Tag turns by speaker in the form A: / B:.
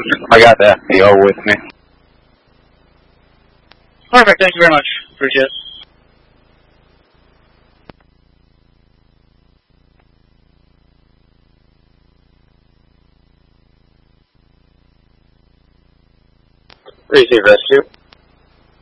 A: I got the FBO with me.
B: Perfect, thank you very much. Appreciate it.
C: Receive rescue.